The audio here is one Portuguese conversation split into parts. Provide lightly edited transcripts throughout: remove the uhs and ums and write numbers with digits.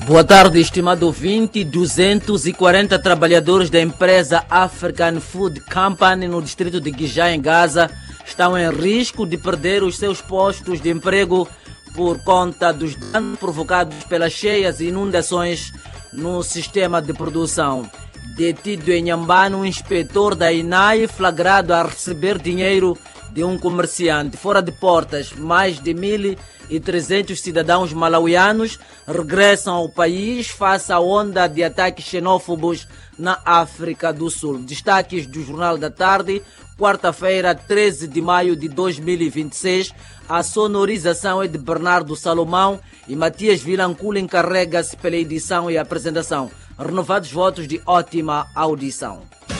Boa tarde, estimado ouvinte. 240 trabalhadores da empresa African Food Company no distrito de Guijá, em Gaza, estão em risco de perder os seus postos de emprego por conta dos danos provocados pelas cheias e inundações no sistema de produção. Detido em Nhambane, um inspetor da INAI flagrado a receber dinheiro de um comerciante. Fora de portas, mais de 1.300 cidadãos malauianos regressam ao país face à onda de ataques xenófobos na África do Sul. Destaques do Jornal da Tarde, quarta-feira, 13 de maio de 2026. A sonorização é de Bernardo Salomão e Matias Vilancula encarrega-se pela edição e apresentação. Renovados votos de ótima audição.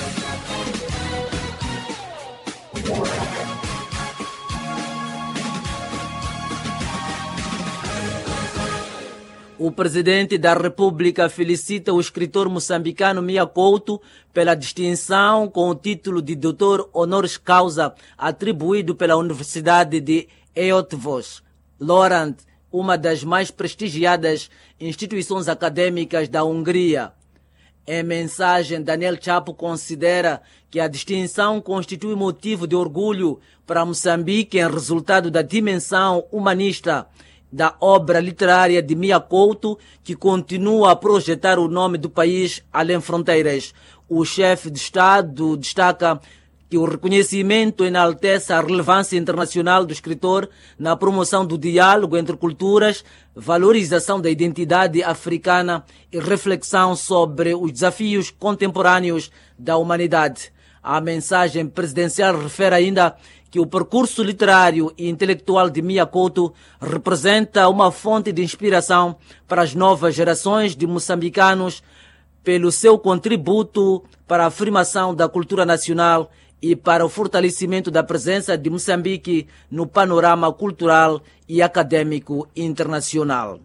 O presidente da República felicita o escritor moçambicano Mia Couto pela distinção com o título de doutor honoris causa atribuído pela Universidade de Eötvös, Lorand, uma das mais prestigiadas instituições acadêmicas da Hungria. Em mensagem, Daniel Chapo considera que a distinção constitui motivo de orgulho para Moçambique em resultado da dimensão humanista da obra literária de Mia Couto, que continua a projetar o nome do país além fronteiras. O chefe de Estado destaca que o reconhecimento enaltece a relevância internacional do escritor na promoção do diálogo entre culturas, valorização da identidade africana e reflexão sobre os desafios contemporâneos da humanidade. A mensagem presidencial refere ainda que o percurso literário e intelectual de Mia Couto representa uma fonte de inspiração para as novas gerações de moçambicanos pelo seu contributo para a afirmação da cultura nacional e para o fortalecimento da presença de Moçambique no panorama cultural e acadêmico internacional.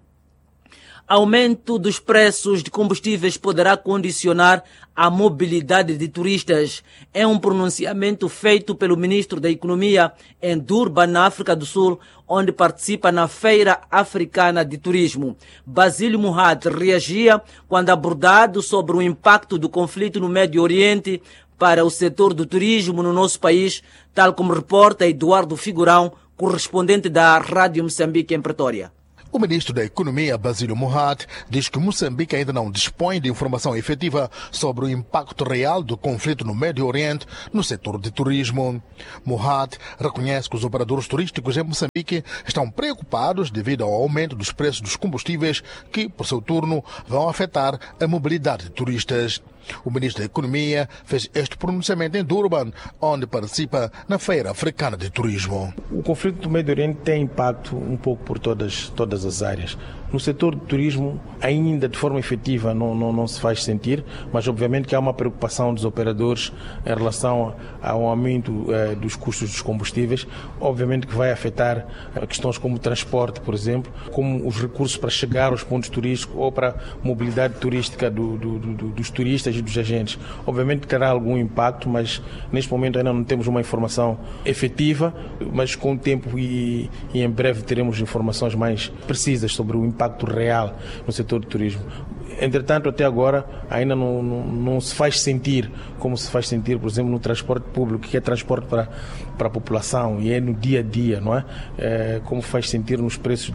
Aumento dos preços de combustíveis poderá condicionar a mobilidade de turistas. É um pronunciamento feito pelo ministro da Economia em Durban, na África do Sul, onde participa na Feira Africana de Turismo. Basílio Mourad reagia quando abordado sobre o impacto do conflito no Médio Oriente para o setor do turismo no nosso país, tal como reporta Eduardo Figurão, correspondente da Rádio Moçambique em Pretória. O ministro da Economia, Basílio Mourad, diz que Moçambique ainda não dispõe de informação efetiva sobre o impacto real do conflito no Médio Oriente no setor de turismo. Mourad reconhece que os operadores turísticos em Moçambique estão preocupados devido ao aumento dos preços dos combustíveis que, por seu turno, vão afetar a mobilidade de turistas. O ministro da Economia fez este pronunciamento em Durban, onde participa na Feira Africana de Turismo. O conflito do Médio Oriente tem impacto um pouco por todas as áreas. No setor do turismo, ainda de forma efetiva não se faz sentir, mas obviamente que há uma preocupação dos operadores em relação ao aumento dos custos dos combustíveis. Obviamente que vai afetar questões como o transporte, por exemplo, como os recursos para chegar aos pontos turísticos ou para a mobilidade turística dos turistas e dos agentes. Obviamente que terá algum impacto, mas neste momento ainda não temos uma informação efetiva, mas com o tempo e em breve teremos informações mais precisas sobre o impacto real no setor do turismo. Entretanto, até agora, ainda não se faz sentir como se faz sentir, por exemplo, no transporte público, que é transporte para a população e é no dia a dia, não é? Como faz sentir nos preços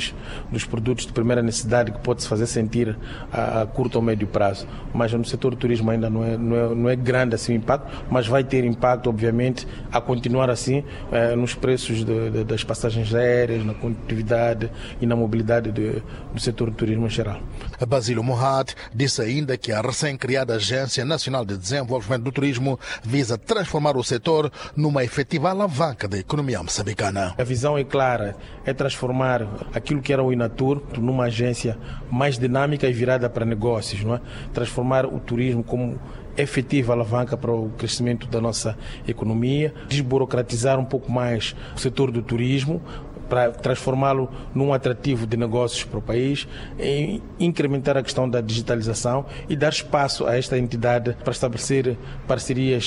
dos produtos de primeira necessidade, que pode-se fazer sentir a curto ou médio prazo. Mas no setor do turismo ainda não é grande assim o impacto, mas vai ter impacto, obviamente, a continuar assim nos preços das passagens aéreas, na conectividade e na mobilidade do setor do turismo em geral. Basílio Mourad disse ainda que a recém-criada Agência Nacional de Desenvolvimento do Turismo visa transformar o setor numa efetiva alavanca da economia moçambicana. A visão é clara, é transformar aquilo que era o Inatur numa agência mais dinâmica e virada para negócios, não é? Transformar o turismo como efetiva alavanca para o crescimento da nossa economia, desburocratizar um pouco mais o setor do turismo, para transformá-lo num atrativo de negócios para o país, e incrementar a questão da digitalização e dar espaço a esta entidade para estabelecer parcerias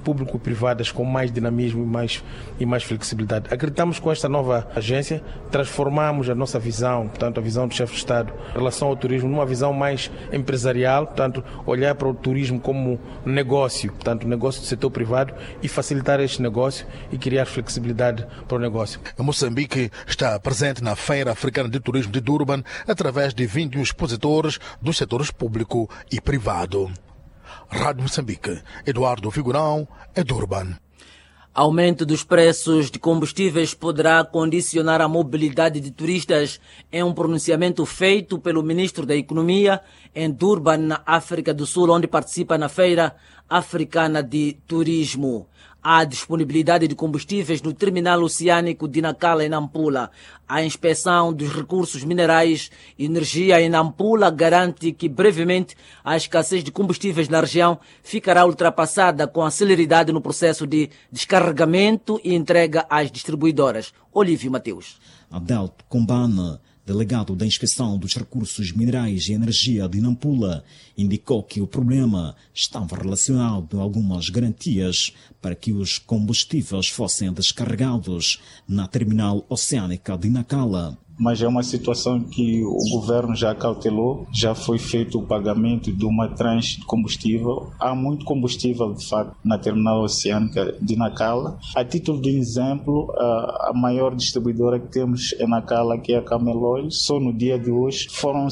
público-privadas com mais dinamismo e mais flexibilidade. Acreditamos que com esta nova agência transformamos a nossa visão, portanto a visão do chefe de Estado em relação ao turismo, numa visão mais empresarial, portanto olhar para o turismo como negócio, portanto negócio do setor privado e facilitar este negócio e criar flexibilidade para o negócio. Moçambique está presente na Feira Africana de Turismo de Durban através de 21 expositores dos setores público e privado. Rádio Moçambique, Eduardo Figurão, Durban. Aumento dos preços de combustíveis poderá condicionar a mobilidade de turistas. É um pronunciamento feito pelo ministro da Economia em Durban, na África do Sul, onde participa na Feira Africana de Turismo. Há disponibilidade de combustíveis no terminal oceânico de Nacala, em Nampula. A inspeção dos recursos minerais e energia em Nampula garante que brevemente a escassez de combustíveis na região ficará ultrapassada com a celeridade no processo de descarregamento e entrega às distribuidoras. Olívio Mateus. Adelto Combana, delegado da Inspeção dos Recursos Minerais e Energia de Nampula, indicou que o problema estava relacionado a algumas garantias para que os combustíveis fossem descarregados na terminal oceânica de Nacala. Mas é uma situação que o governo já cautelou, já foi feito o pagamento de uma tranche de combustível. Há muito combustível, de facto, na terminal oceânica de Nacala. A título de exemplo, a maior distribuidora que temos é Nacala, que é a Camel Oil. Só no dia de hoje foram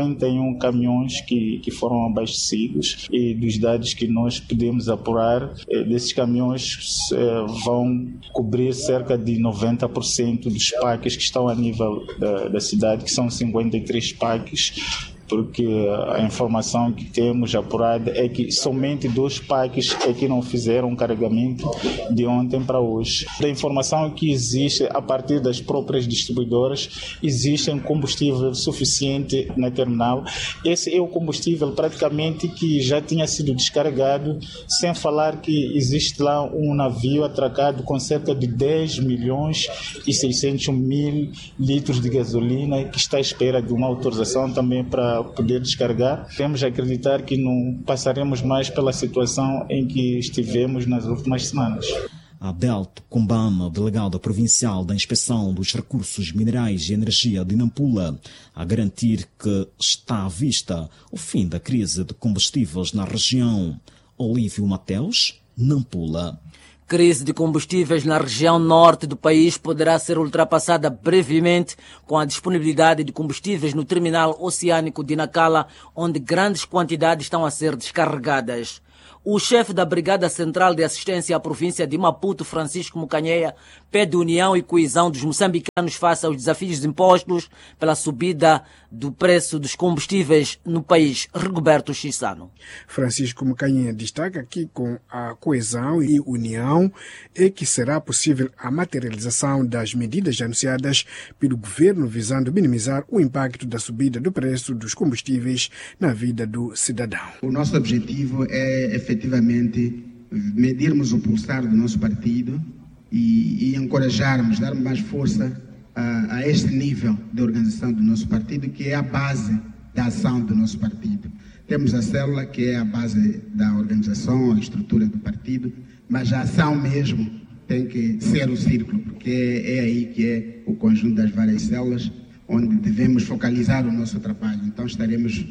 51 caminhões que foram abastecidos, e dos dados que nós podemos apurar, desses caminhões vão cobrir cerca de 90% dos parques que estão a nível da cidade, que são 53 parques, porque a informação que temos apurada é que somente 2 parques é que não fizeram carregamento de ontem para hoje. Da informação que existe a partir das próprias distribuidoras, existe combustível suficiente na terminal. Esse é o combustível praticamente que já tinha sido descarregado, sem falar que existe lá um navio atracado com cerca de 10 milhões e 600 mil litros de gasolina, que está à espera de uma autorização também para poder descarregar. Temos a acreditar que não passaremos mais pela situação em que estivemos nas últimas semanas. Adelto Combana, delegado provincial da Inspeção dos Recursos Minerais e Energia de Nampula, a garantir que está à vista o fim da crise de combustíveis na região. Olívio Mateus, Nampula. Crise de combustíveis na região norte do país poderá ser ultrapassada brevemente com a disponibilidade de combustíveis no terminal oceânico de Nacala, onde grandes quantidades estão a ser descarregadas. O chefe da Brigada Central de Assistência à província de Maputo, Francisco Mucanheia, pede união e coesão dos moçambicanos face aos desafios impostos pela subida do preço dos combustíveis no país. Rigoberto Chissano. Francisco Mucanheia destaca que com a coesão e união é que será possível a materialização das medidas anunciadas pelo governo visando minimizar o impacto da subida do preço dos combustíveis na vida do cidadão. O nosso objetivo é efetivamente medirmos o pulsar do nosso partido e encorajarmos, darmos mais força a este nível de organização do nosso partido, que é a base da ação do nosso partido. Temos a célula, que é a base da organização, a estrutura do partido, mas a ação mesmo tem que ser o círculo, porque é aí que é o conjunto das várias células onde devemos focalizar o nosso trabalho. Então estaremos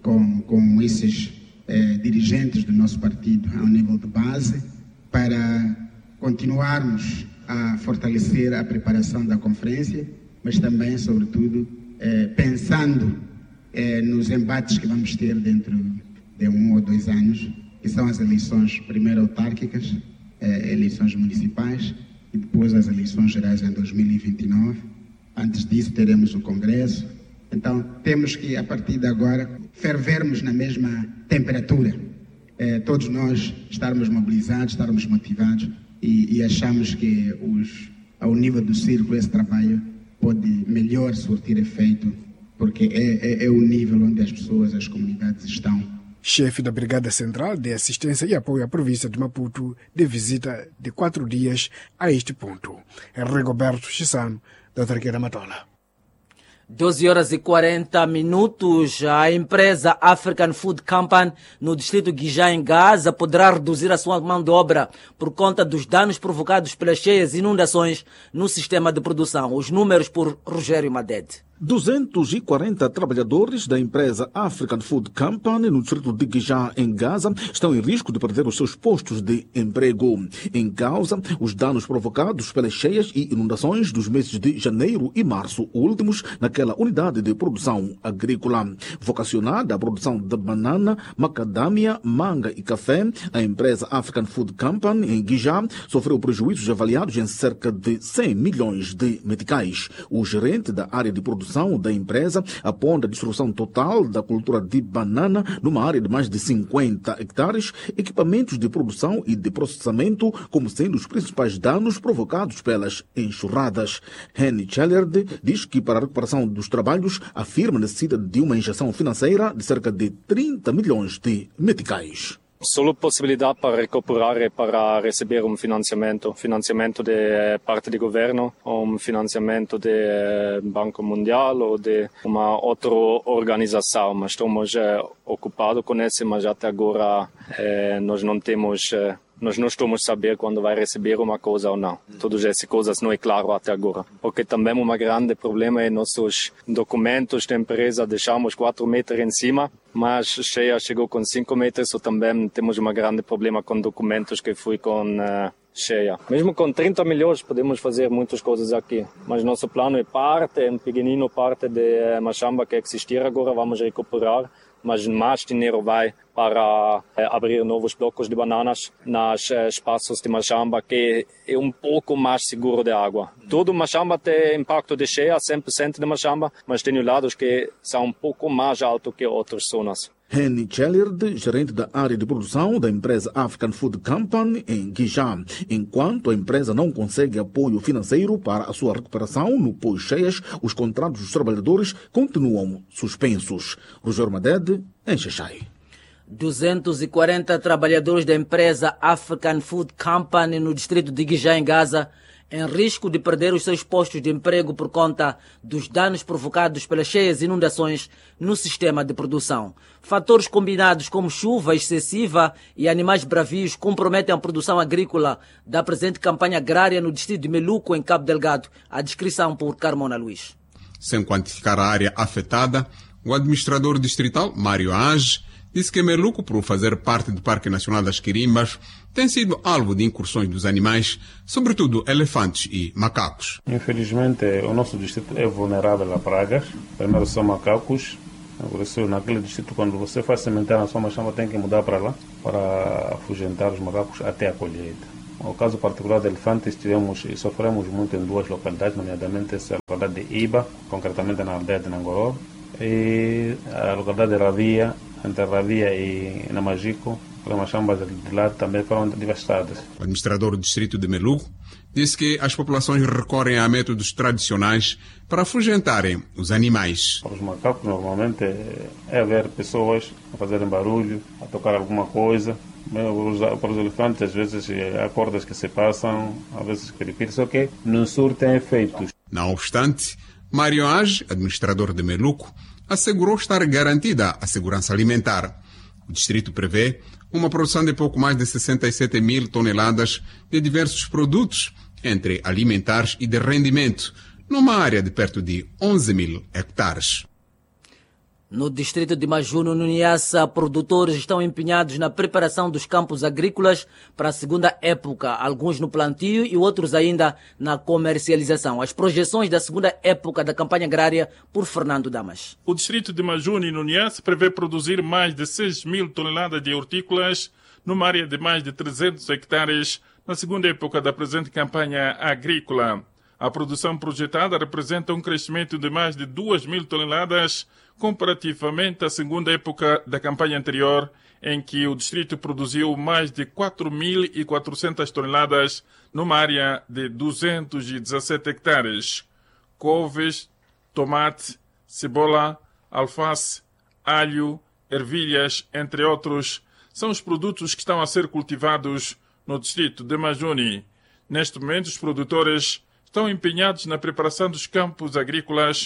com esses dirigentes do nosso partido ao nível de base para continuarmos a fortalecer a preparação da conferência, mas também, sobretudo, pensando nos embates que vamos ter dentro de 1 ou 2 anos, que são as eleições primeiro autárquicas, eleições municipais e depois as eleições gerais em 2029. Antes disso teremos o Congresso. Então temos que, a partir de agora, fervermos na mesma temperatura. Todos nós estarmos mobilizados, estarmos motivados e achamos que ao nível do círculo esse trabalho pode melhor surtir efeito, porque é o nível onde as pessoas, as comunidades estão. Chefe da Brigada Central de Assistência e Apoio à Província de Maputo, de visita de 4 dias a este ponto. Rigoberto Chissano, da Autarquia da Matola. 12h40. A empresa African Food Company no distrito Guijá, em Gaza, poderá reduzir a sua mão de obra por conta dos danos provocados pelas cheias e inundações no sistema de produção. Os números por Rogério Madede. 240 trabalhadores da empresa African Food Company no distrito de Guijá, em Gaza, estão em risco de perder os seus postos de emprego. Em causa, os danos provocados pelas cheias e inundações dos meses de janeiro e março últimos naquela unidade de produção agrícola. Vocacionada à produção de banana, macadâmia, manga e café, a empresa African Food Company, em Guijá, sofreu prejuízos avaliados em cerca de 100 milhões de meticais. O gerente da área de produção da empresa aponta a destruição total da cultura de banana numa área de mais de 50 hectares, equipamentos de produção e de processamento como sendo os principais danos provocados pelas enxurradas. Henny Chellard diz que para a recuperação dos trabalhos a firma necessita de uma injeção financeira de cerca de 30 milhões de meticais. Solo possibilidade para recuperar e para receber financiamento de parte do governo, financiamento do Banco Mundial ou de uma outra organização. Mas estamos ocupados com isso, mas até agora nós não estamos a saber quando vai receber uma coisa ou não. Todas essas coisas não é claro até agora. Porque também um grande problema é nossos documentos da empresa, deixamos 4 metros em cima, mas cheia chegou com 5 metros, ou também temos um grande problema com documentos que foi com cheia. Mesmo com 30 milhões podemos fazer muitas coisas aqui, mas nosso plano é pequenino parte de Machamba que existir agora, vamos recuperar, mas mais dinheiro vai para abrir novos blocos de bananas nos espaços de Machamba, que é um pouco mais seguro de água. Todo Machamba tem impacto de cheia, 100% de Machamba, mas tem lados que são um pouco mais altos que outras zonas. Henny Chellard, gerente da área de produção da empresa African Food Company em Guijá. Enquanto a empresa não consegue apoio financeiro para a sua recuperação no pós-cheias, os contratos dos trabalhadores continuam suspensos. Rogério Madede, em Xaixai. 240 trabalhadores da empresa African Food Company no distrito de Guijá, em Gaza, em risco de perder os seus postos de emprego por conta dos danos provocados pelas cheias e inundações no sistema de produção. Fatores combinados como chuva excessiva e animais bravios comprometem a produção agrícola da presente campanha agrária no distrito de Meluco, em Cabo Delgado. A descrição por Carmona Luís. Sem quantificar a área afetada, o administrador distrital, Mário Age, disse que Meluco, por fazer parte do Parque Nacional das Quirimbas, tem sido alvo de incursões dos animais, sobretudo elefantes e macacos. Infelizmente, o nosso distrito é vulnerável a pragas. Primeiro são macacos. Por isso, naquele distrito, quando você faz sementear na sua machamba, tem que mudar para lá para afugentar os macacos até a colheita. No caso particular de elefantes, sofremos muito em 2 localidades, nomeadamente a localidade de Iba, concretamente na aldeia de Nangoró, e a localidade de Ravia, entre Ravia e Namajico, as machambas de lá também foram devastadas. O administrador do distrito de Meluco disse que as populações recorrem a métodos tradicionais para afugentarem os animais. Para os macacos, normalmente, é ver pessoas a fazerem barulho, a tocar alguma coisa. Para os elefantes, às vezes, há cordas que se passam, às vezes periquitos, só que não surtem efeitos. Não obstante, Mário Age, administrador de Meluco, assegurou estar garantida a segurança alimentar. O distrito prevê uma produção de pouco mais de 67 mil toneladas de diversos produtos, entre alimentares e de rendimento, numa área de perto de 11 mil hectares. No distrito de Majuno, no Niassa, produtores estão empenhados na preparação dos campos agrícolas para a segunda época, alguns no plantio e outros ainda na comercialização. As projeções da segunda época da campanha agrária por Fernando Damas. O distrito de Majuno e no Niassa prevê produzir mais de 6 mil toneladas de hortícolas numa área de mais de 300 hectares na segunda época da presente campanha agrícola. A produção projetada representa um crescimento de mais de 2 mil toneladas comparativamente à segunda época da campanha anterior, em que o distrito produziu mais de 4.400 toneladas numa área de 217 hectares. Couves, tomate, cebola, alface, alho, ervilhas, entre outros, são os produtos que estão a ser cultivados no distrito de Majuni. Neste momento, os produtores estão empenhados na preparação dos campos agrícolas,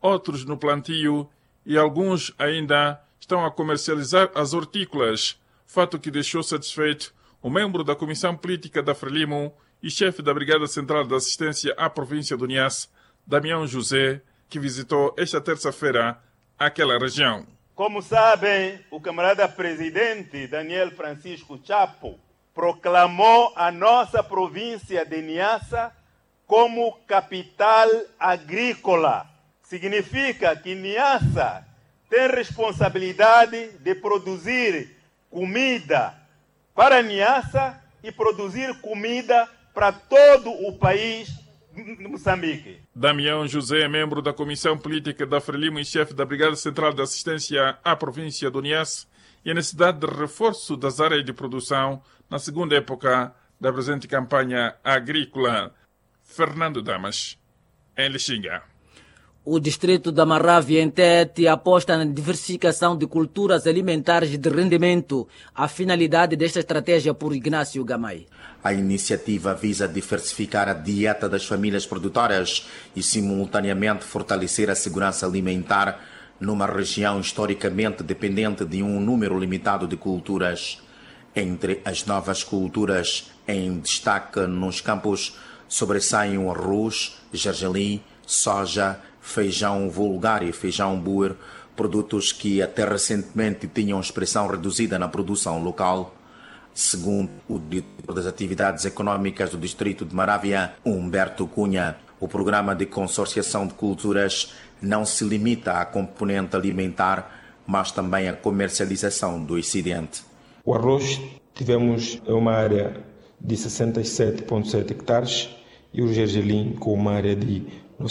outros no plantio e alguns ainda estão a comercializar as hortícolas, fato que deixou satisfeito o membro da Comissão Política da Frelimo e chefe da Brigada Central de Assistência à Província do Niassa, Damião José, que visitou esta terça-feira aquela região. Como sabem, o camarada presidente Daniel Francisco Chapo proclamou a nossa província de Niassa como capital agrícola. Significa que Niassa tem responsabilidade de produzir comida para Niassa e produzir comida para todo o país de Moçambique. Damião José é membro da Comissão Política da Frelimo e chefe da Brigada Central de Assistência à Província do Niassa e a necessidade de reforço das áreas de produção na segunda época da presente campanha agrícola. Fernando Damas, em Lixinga. O distrito da Marávia, em Tete, aposta na diversificação de culturas alimentares de rendimento. A finalidade desta estratégia por Ignácio Gamay. A iniciativa visa diversificar a dieta das famílias produtoras e, simultaneamente, fortalecer a segurança alimentar numa região historicamente dependente de um número limitado de culturas. Entre as novas culturas em destaque nos campos sobressaem o arroz, gergelim, soja, feijão vulgar e feijão boer, produtos que até recentemente tinham expressão reduzida na produção local. Segundo o diretor das atividades econômicas do distrito de Marávia, Humberto Cunha, o programa de consorciação de culturas não se limita à componente alimentar, mas também à comercialização do excedente. O arroz tivemos uma área de 67,7 hectares e o gergelim com uma área de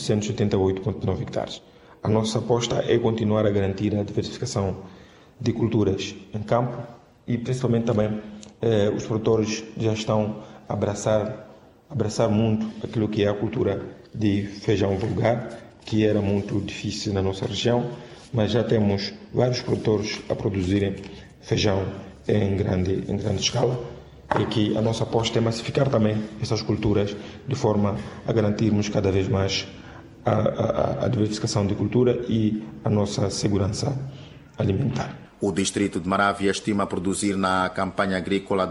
988,9 hectares. A nossa aposta é continuar a garantir a diversificação de culturas em campo e principalmente também os produtores já estão a abraçar muito aquilo que é a cultura de feijão vulgar, que era muito difícil na nossa região, mas já temos vários produtores a produzirem feijão em grande escala e que a nossa aposta é massificar também essas culturas de forma a garantirmos cada vez mais a diversificação de cultura e a nossa segurança alimentar. O distrito de Marávia estima produzir na campanha agrícola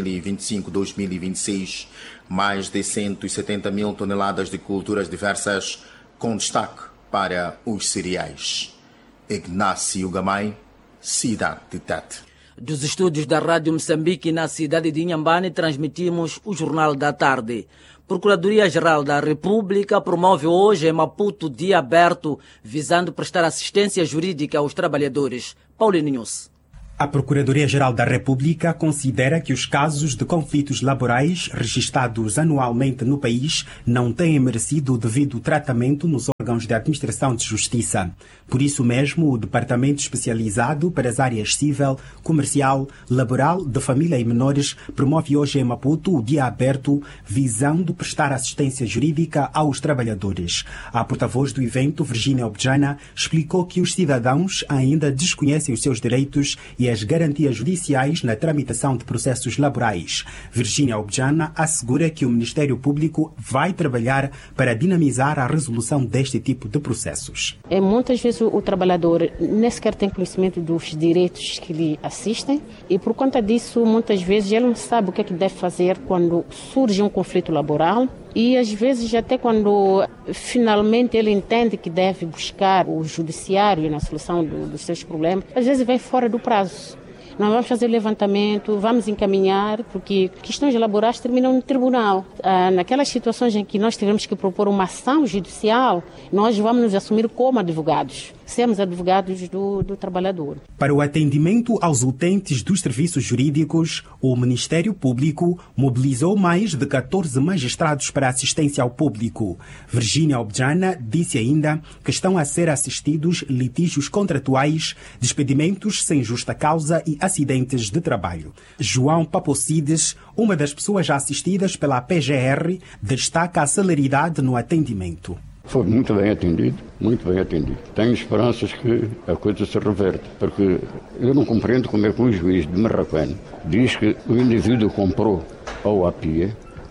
2025-2026 mais de 170 mil toneladas de culturas diversas, com destaque para os cereais. Ignácio Gamay, cidade de Tete. Dos estúdios da Rádio Moçambique na cidade de Inhambane, transmitimos o Jornal da Tarde. Procuradoria-Geral da República promove hoje em Maputo dia aberto, visando prestar assistência jurídica aos trabalhadores. Paulinhos. A Procuradoria-Geral da República considera que os casos de conflitos laborais registrados anualmente no país não têm merecido o devido tratamento nos órgãos de administração de justiça. Por isso mesmo, o Departamento Especializado para as áreas civil, comercial, laboral, de família e menores promove hoje em Maputo o dia aberto, visando prestar assistência jurídica aos trabalhadores. A porta-voz do evento, Virgínia Objana, explicou que os cidadãos ainda desconhecem os seus direitos e as garantias judiciais na tramitação de processos laborais. Virgínia Objana assegura que o Ministério Público vai trabalhar para dinamizar a resolução deste tipo de processos. Muitas vezes o trabalhador nem sequer tem conhecimento dos direitos que lhe assistem e por conta disso muitas vezes ele não sabe o que é que deve fazer quando surge um conflito laboral. E às vezes até quando finalmente ele entende que deve buscar o judiciário na solução dos seus problemas, às vezes vem fora do prazo. Nós vamos fazer levantamento, vamos encaminhar, porque questões laborais terminam no tribunal. Naquelas situações em que nós tivemos que propor uma ação judicial, nós vamos nos assumir como advogados. Sermos advogados do trabalhador. Para o atendimento aos utentes dos serviços jurídicos, o Ministério Público mobilizou mais de 14 magistrados para assistência ao público. Virgínia Objana disse ainda que estão a ser assistidos litígios contratuais, despedimentos sem justa causa e acidentes de trabalho. João Papocides, uma das pessoas assistidas pela PGR, destaca a celeridade no atendimento. Foi muito bem atendido, muito bem atendido. Tenho esperanças que a coisa se reverte, porque eu não compreendo como é que um juiz de Marraquém diz que o indivíduo comprou ao APIE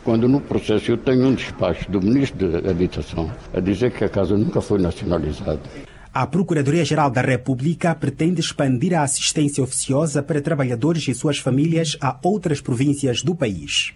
quando no processo eu tenho um despacho do Ministro da Habitação a dizer que a casa nunca foi nacionalizada. A Procuradoria-Geral da República pretende expandir a assistência oficiosa para trabalhadores e suas famílias a outras províncias do país.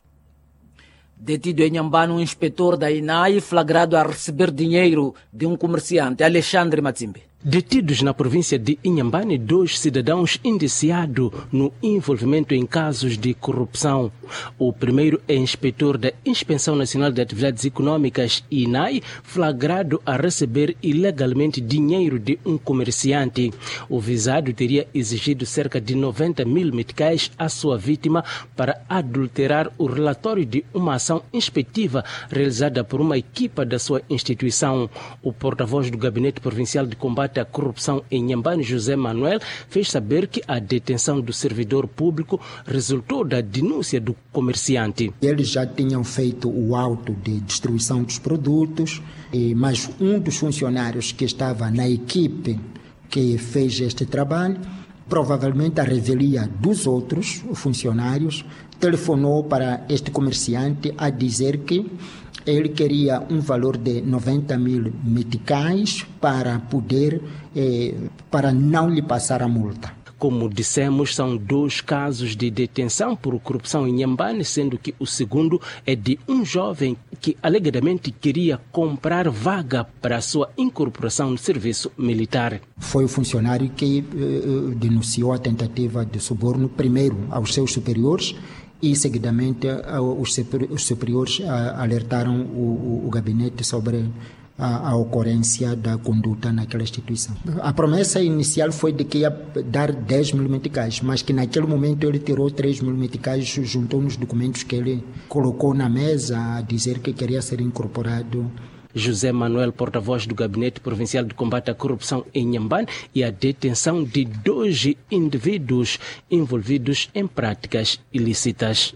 Detido em Inhambane, um inspetor da INAI flagrado a receber dinheiro de um comerciante, Alexandre Matsimbe. Detidos na província de Inhambane, 2 cidadãos indiciados no envolvimento em casos de corrupção. O primeiro é inspetor da Inspeção Nacional de Atividades Econômicas, INAI, flagrado a receber ilegalmente dinheiro de um comerciante. O visado teria exigido cerca de 90 mil meticais à sua vítima para adulterar o relatório de uma ação inspectiva realizada por uma equipa da sua instituição. O porta-voz do Gabinete Provincial de Combate à Corrupção em Inhambane, José Manuel, fez saber que a detenção do servidor público resultou da denúncia do comerciante. Eles já tinham feito o auto de distribuição dos produtos, mas um dos funcionários que estava na equipe que fez este trabalho, provavelmente a revelia dos outros funcionários, telefonou para este comerciante a dizer que ele queria um valor de 90 mil meticais para poder, para não lhe passar a multa. Como dissemos, são 2 casos de detenção por corrupção em Inhambane, sendo que o segundo é de um jovem que alegadamente queria comprar vaga para a sua incorporação no serviço militar. Foi o funcionário que denunciou a tentativa de suborno primeiro aos seus superiores e, seguidamente, os superiores alertaram o gabinete sobre a ocorrência da conduta naquela instituição. A promessa inicial foi de que ia dar 10 mil meticais, mas que naquele momento ele tirou 3 mil meticais, juntou nos documentos que ele colocou na mesa a dizer que queria ser incorporado. José Manuel, porta-voz do Gabinete Provincial de Combate à Corrupção em Inhambane, e a detenção de 2 indivíduos envolvidos em práticas ilícitas.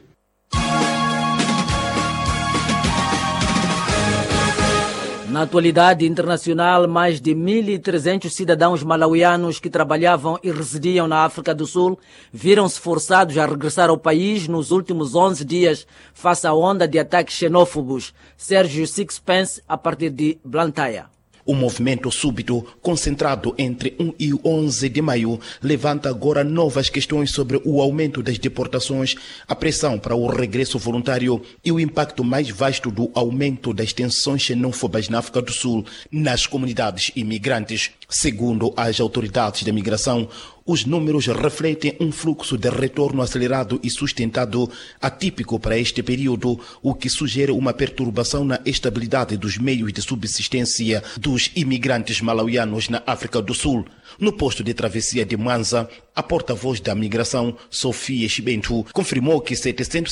Na atualidade internacional, mais de 1.300 cidadãos malauianos que trabalhavam e residiam na África do Sul viram-se forçados a regressar ao país nos últimos 11 dias, face à onda de ataques xenófobos. Sérgio Sixpence, a partir de Blantyre. O movimento súbito, concentrado entre 1 e 11 de maio, levanta agora novas questões sobre o aumento das deportações, a pressão para o regresso voluntário e o impacto mais vasto do aumento das tensões xenófobas na África do Sul nas comunidades imigrantes. Segundo as autoridades da migração, os números refletem um fluxo de retorno acelerado e sustentado atípico para este período, o que sugere uma perturbação na estabilidade dos meios de subsistência dos imigrantes malauianos na África do Sul. No posto de travessia de Mwanza, a porta-voz da migração, Sofia Chibentu, confirmou que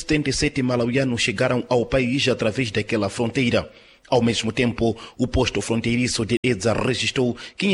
777 malauianos chegaram ao país através daquela fronteira. Ao mesmo tempo, o posto fronteiriço de Edza registrou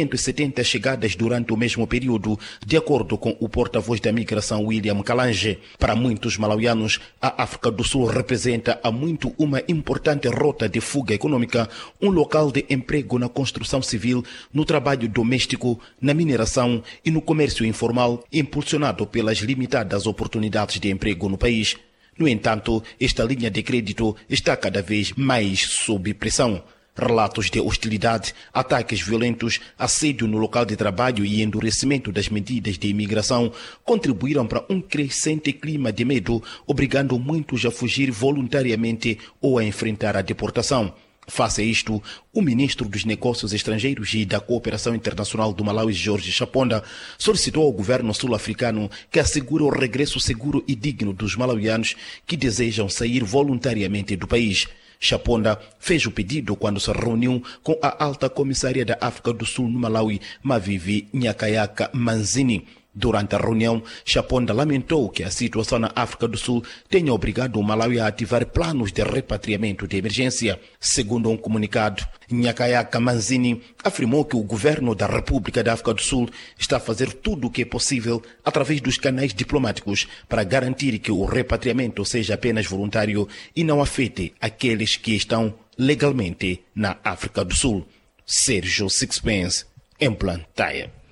570 chegadas durante o mesmo período, de acordo com o porta-voz da migração William Kalange. Para muitos malauianos, a África do Sul representa há muito uma importante rota de fuga econômica, um local de emprego na construção civil, no trabalho doméstico, na mineração e no comércio informal, impulsionado pelas limitadas oportunidades de emprego no país. No entanto, esta linha de crédito está cada vez mais sob pressão. Relatos de hostilidade, ataques violentos, assédio no local de trabalho e endurecimento das medidas de imigração contribuíram para um crescente clima de medo, obrigando muitos a fugir voluntariamente ou a enfrentar a deportação. Face a isto, o ministro dos Negócios Estrangeiros e da Cooperação Internacional do Malawi, Jorge Chaponda, solicitou ao governo sul-africano que assegure o regresso seguro e digno dos malauianos que desejam sair voluntariamente do país. Chaponda fez o pedido quando se reuniu com a alta comissária da África do Sul no Malawi, Mavivi Nyakayaka Manzini. Durante a reunião, Chaponda lamentou que a situação na África do Sul tenha obrigado o Malawi a ativar planos de repatriamento de emergência. Segundo um comunicado, Nyakayaka Manzini afirmou que o governo da República da África do Sul está a fazer tudo o que é possível através dos canais diplomáticos para garantir que o repatriamento seja apenas voluntário e não afete aqueles que estão legalmente na África do Sul. Sérgio Sixpence, em Blantyre.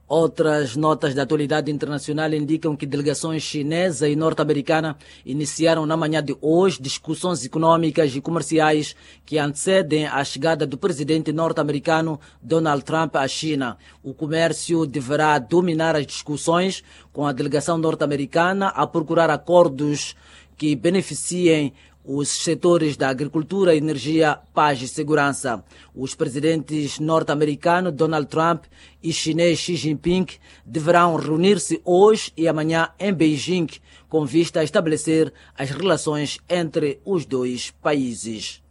Outras notas da atualidade internacional indicam que delegações chinesa e norte-americana iniciaram na manhã de hoje discussões econômicas e comerciais que antecedem a chegada do presidente norte-americano Donald Trump à China. O comércio deverá dominar as discussões, com a delegação norte-americana a procurar acordos que beneficiem os setores da agricultura, energia, paz e segurança. Os presidentes norte-americano Donald Trump e chinês Xi Jinping deverão reunir-se hoje e amanhã em Beijing, com vista a estabelecer as relações entre os dois países.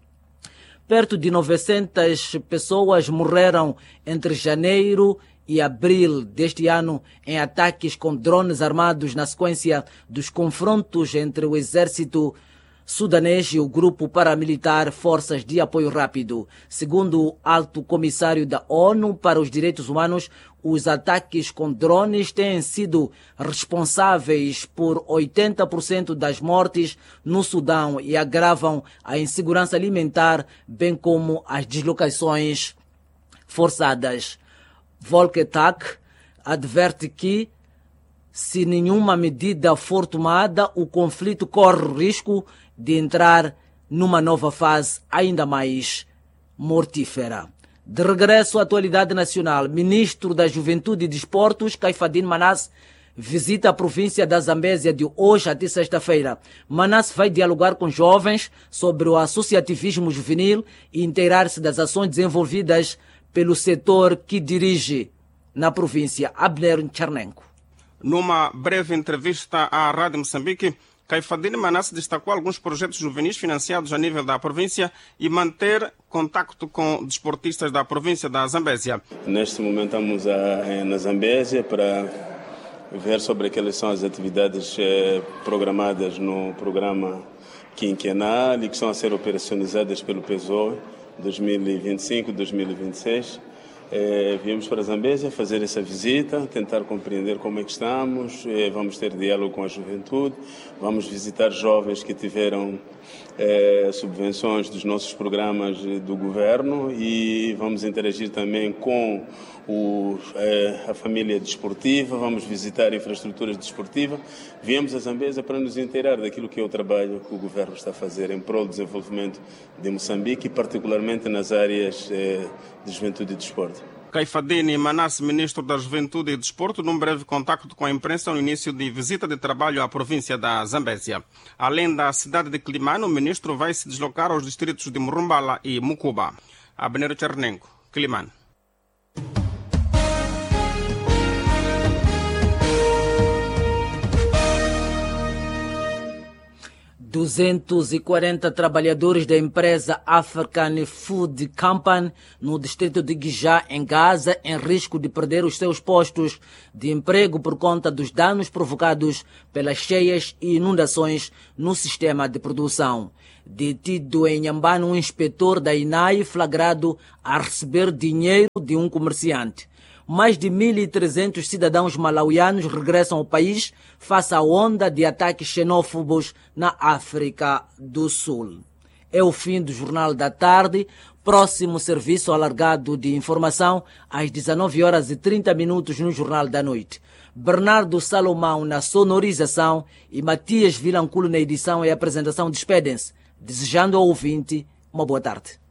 Perto de 900 pessoas morreram entre janeiro e abril deste ano em ataques com drones armados na sequência dos confrontos entre o exército sudanês e o grupo paramilitar Forças de Apoio Rápido. Segundo o alto comissário da ONU para os Direitos Humanos, os ataques com drones têm sido responsáveis por 80% das mortes no Sudão e agravam a insegurança alimentar, bem como as deslocações forçadas. Volker Turk adverte que, se nenhuma medida for tomada, o conflito corre o risco de entrar numa nova fase ainda mais mortífera. De regresso à atualidade nacional, ministro da Juventude e Desportos, Caifadine Manasse, visita a província da Zambésia de hoje até sexta-feira. Manasse vai dialogar com jovens sobre o associativismo juvenil e inteirar-se das ações desenvolvidas pelo setor que dirige na província. Abner Chernenko. Numa breve entrevista à Rádio Moçambique, Caifadine Manasse destacou alguns projetos juvenis financiados a nível da província e manter contacto com desportistas da província da Zambésia. Neste momento estamos na Zambésia para ver sobre aquelas são as atividades programadas no programa quinquenal e que são a ser operacionalizadas pelo PSOE 2025-2026. Viemos para a Zambésia fazer essa visita, tentar compreender como é que estamos, vamos ter diálogo com a juventude, vamos visitar jovens que tiveram subvenções dos nossos programas do governo e vamos interagir também com a família desportiva, vamos visitar infraestruturas desportivas. Viemos a Zambésia para nos inteirar daquilo que é o trabalho que o governo está a fazer em prol do desenvolvimento de Moçambique e particularmente nas áreas de juventude e desporto. Caifadine Manasse, ministro da Juventude e Desporto, num breve contacto com a imprensa no início de visita de trabalho à província da Zambésia. Além da cidade de Climane, o ministro vai se deslocar aos distritos de Murumbala e Mucuba. Abner Chernenko, Climane. 240 trabalhadores da empresa African Food Company no distrito de Guijá, em Gaza, em risco de perder os seus postos de emprego por conta dos danos provocados pelas cheias e inundações no sistema de produção. Detido em Inhambane, um inspetor da INAI flagrado a receber dinheiro de um comerciante. Mais de 1.300 cidadãos malauianos regressam ao país face à onda de ataques xenófobos na África do Sul. É o fim do Jornal da Tarde. Próximo serviço alargado de informação às 19h30 no Jornal da Noite. Bernardo Salomão na sonorização e Matias Vilanculo na edição e apresentação despedem-se, desejando ao ouvinte uma boa tarde.